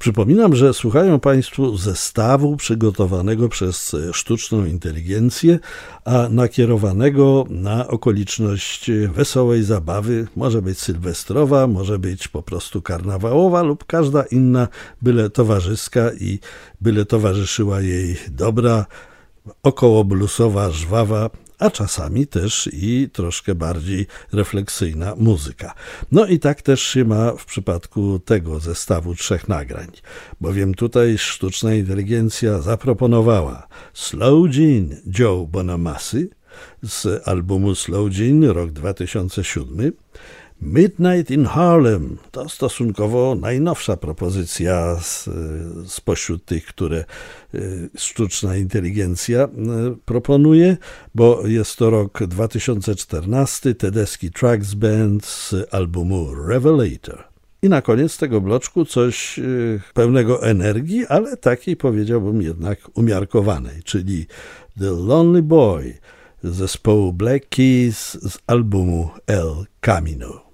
Przypominam, że słuchają Państwo zestawu przygotowanego przez sztuczną inteligencję, a nakierowanego na okoliczność wesołej zabawy. Może być sylwestrowa, może być po prostu karnawałowa lub każda inna, byle towarzyska i byle towarzyszyła jej dobra, około bluesowa, żwawa, a czasami też i troszkę bardziej refleksyjna muzyka. No i tak też się ma w przypadku tego zestawu 3 nagrań, bowiem tutaj sztuczna inteligencja zaproponowała Slow Gene Joe Bonamassa z albumu Slow Gene, rok 2007, Midnight in Harlem, to stosunkowo najnowsza propozycja spośród tych, które sztuczna inteligencja proponuje, bo jest to rok 2014, Tedeschi Trucks Band z albumu Revelator. I na koniec tego bloczku coś pełnego energii, ale takiej, powiedziałbym, jednak umiarkowanej, czyli The Lonely Boy zespołu Black Keys z albumu El Camino.